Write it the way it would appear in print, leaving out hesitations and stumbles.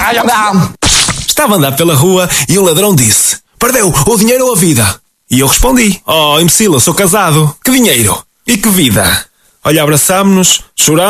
Estava a andar pela rua e um ladrão disse: perdeu o dinheiro ou a vida? E eu respondi: oh, imbecil, eu sou casado. Que dinheiro? E que vida? Olha, abraçámo-nos, chorámos.